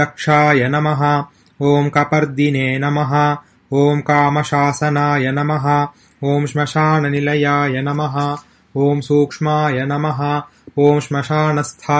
दक्षाय नमः। ॐ कपर्दिने नमः। ॐ कामशासनाय नमः। ॐ श्मशाननिलयाय नमः। ॐ सूक्ष्माय नमः। ॐ श्मशानस्थाय